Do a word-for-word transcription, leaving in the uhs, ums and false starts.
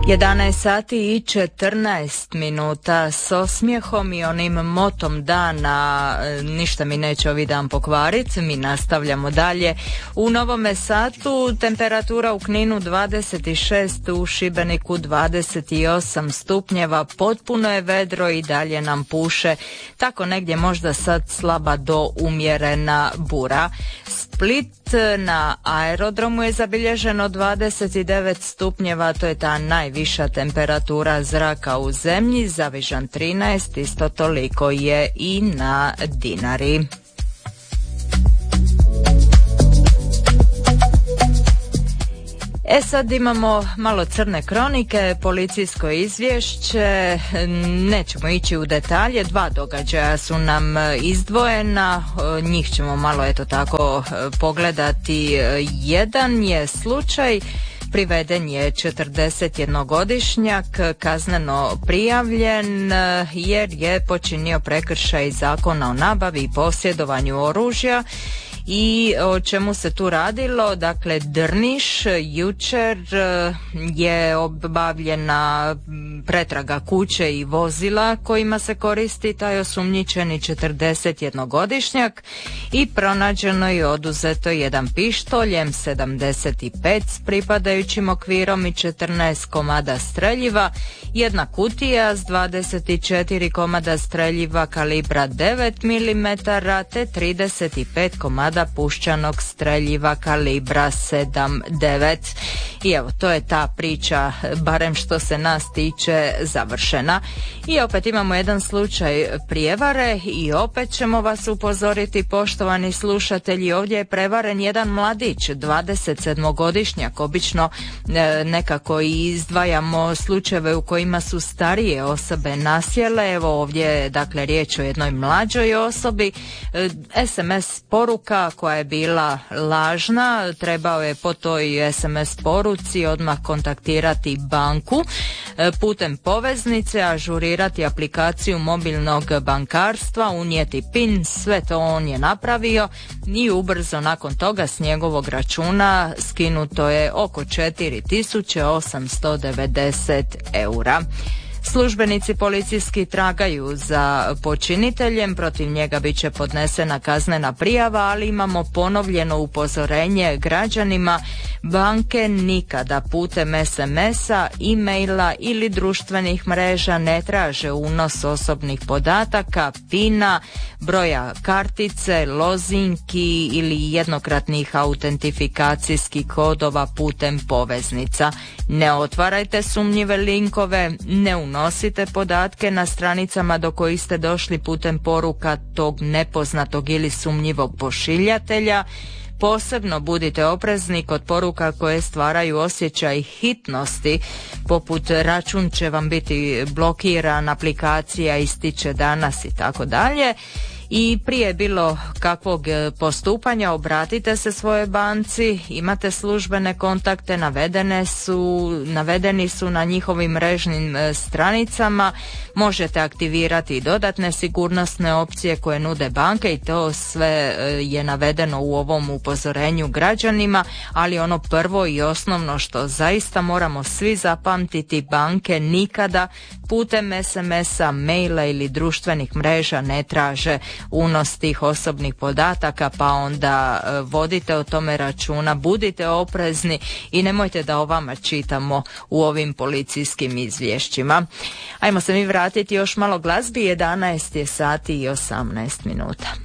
jedanaest sati i četrnaest minuta s osmijehom i onim motom dana ništa mi neće ovi dan pokvariti. Mi nastavljamo dalje. U Novome Satu temperatura u Kninu dvadeset šest, u Šibeniku dvadeset osam stupnjeva, potpuno je vedro i dalje nam puše tako negdje možda sad slaba do umjerena bura. Split na aerodromu je zabilježeno dvadeset devet stupnjeva, to je ta najviša temperatura zraka u zemlji. Zavižan trinaest, isto toliko je i na Dinari. E sad imamo malo crne kronike, policijsko izvješće, nećemo ići u detalje, dva događaja su nam izdvojena, njih ćemo malo eto tako pogledati. Jedan je slučaj, priveden je četrdesetjednogodišnjak, kazneno prijavljen jer je počinio prekršaj Zakona o nabavi i posjedovanju oružja. I o čemu se tu radilo? Dakle, Drniš, jučer je obavljena pretraga kuće i vozila kojima se koristi taj osumnjičeni četrdesetjednogodišnjak i pronađeno i oduzeto jedan pištolj em sedamdeset pet s pripadajućim okvirom i četrnaest komada streljiva, jedna kutija s dvadeset četiri komada streljiva kalibra devet milimetara te trideset pet komada puščanog streljiva kalibra sedam devet. I evo, to je ta priča, barem što se nas tiče, završena. I opet imamo jedan slučaj prijevare i opet ćemo vas upozoriti, poštovani slušatelji, ovdje je prevaren jedan mladić, dvadesetsedmogodišnjak. Obično e, nekako izdvajamo slučajeve u kojima su starije osobe nasjele. Evo ovdje je dakle riječ o jednoj mlađoj osobi. E, es em es poruka koja je bila lažna, trebao je po toj es em es poruci odmah kontaktirati banku putem poveznice, ažurirati aplikaciju mobilnog bankarstva, unijeti pin, sve to on je napravio i ubrzo nakon toga s njegovog računa skinuto je oko četiri tisuće osamsto devedeset eura. Službenici policijski tragaju za počiniteljem, protiv njega bit će podnesena kaznena prijava, ali imamo ponovljeno upozorenje građanima: banke nikada putem es em esa, e-maila ili društvenih mreža ne traže unos osobnih podataka, pina, broja kartice, lozinki ili jednokratnih autentifikacijskih kodova putem poveznica. Ne otvarajte sumnjive linkove, ne unosite podatke na stranicama do kojih ste došli putem poruka tog nepoznatog ili sumnjivog pošiljatelja. Posebno budite oprezni kod poruka koje stvaraju osjećaj hitnosti, poput račun će vam biti blokiran, aplikacija ističe danas i tako dalje. I prije bilo kakvog postupanja obratite se svojoj banci, imate službene kontakte, navedene su, navedeni su na njihovim mrežnim stranicama, možete aktivirati dodatne sigurnosne opcije koje nude banke i to sve je navedeno u ovom upozorenju građanima, ali ono prvo i osnovno što zaista moramo svi zapamtiti: banke nikada putem es em esa, maila ili društvenih mreža ne traže unos tih osobnih podataka, pa onda vodite o tome računa, budite oprezni i nemojte da o vama čitamo u ovim policijskim izvješćima. Ajmo se mi vratiti još malo glazbi, jedanaest je sati i osamnaest minuta.